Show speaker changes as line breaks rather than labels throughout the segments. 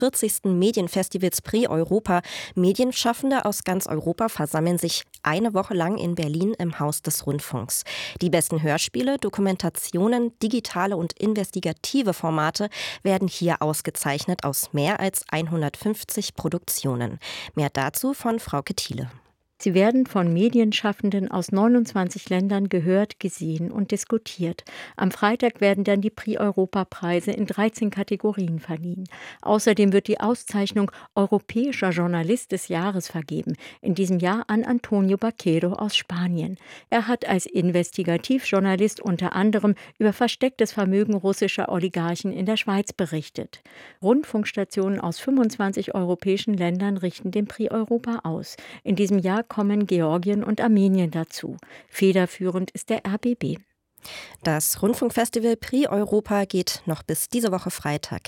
40. Medienfestivals Prix Europa. Medienschaffende aus ganz Europa versammeln sich eine Woche lang in Berlin im Haus des Rundfunks. Die besten Hörspiele, Dokumentationen, digitale und investigative Formate werden hier ausgezeichnet aus mehr als 150 Produktionen. Mehr dazu von Frauke Thiele.
Sie werden von Medienschaffenden aus 29 Ländern gehört, gesehen und diskutiert. Am Freitag werden dann die Prix-Europa-Preise in 13 Kategorien verliehen. Außerdem wird die Auszeichnung Europäischer Journalist des Jahres vergeben, in diesem Jahr an Antonio Baquero aus Spanien. Er hat als Investigativjournalist unter anderem über verstecktes Vermögen russischer Oligarchen in der Schweiz berichtet. Rundfunkstationen aus 25 europäischen Ländern richten den Prix-Europa aus. In diesem Jahr kommen Georgien und Armenien dazu. Federführend ist der RBB.
Das Rundfunkfestival Prix Europa geht noch bis diese Woche Freitag.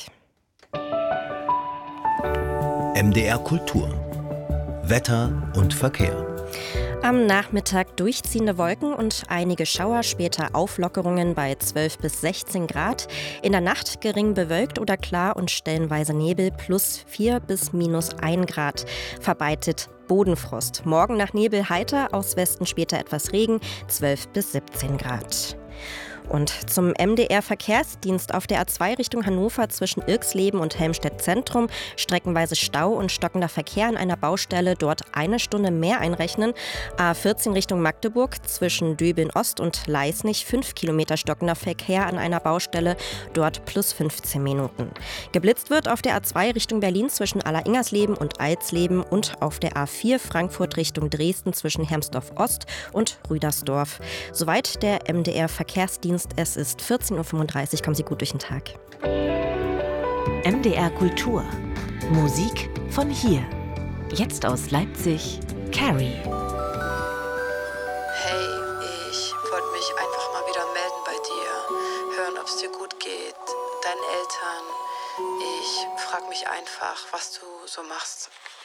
MDR Kultur. Wetter und Verkehr.
Am Nachmittag durchziehende Wolken und einige Schauer, später Auflockerungen bei 12 bis 16 Grad. In der Nacht gering bewölkt oder klar und stellenweise Nebel plus 4 bis minus 1 Grad. Verbreitet Bodenfrost. Morgen nach Nebel heiter, aus Westen später etwas Regen, 12 bis 17 Grad. Und zum MDR-Verkehrsdienst auf der A2 Richtung Hannover zwischen Irxleben und Helmstedt Zentrum. Streckenweise Stau und stockender Verkehr an einer Baustelle, dort 1 Stunde mehr einrechnen. A14 Richtung Magdeburg zwischen Döbeln Ost und Leisnig 5 Kilometer stockender Verkehr an einer Baustelle, dort plus 15 Minuten. Geblitzt wird auf der A2 Richtung Berlin zwischen Alleringersleben und Alsleben und auf der A4 Frankfurt Richtung Dresden zwischen Hermsdorf Ost und Rüdersdorf. Soweit der MDR-Verkehrsdienst. Es ist 14.35 Uhr. Kommen Sie gut durch den Tag.
MDR Kultur. Musik von hier. Jetzt aus Leipzig, Carrie.
Hey, ich wollte mich einfach mal wieder melden bei dir. Hören, ob es dir gut geht. Deinen Eltern. Ich frage mich einfach, was du so machst.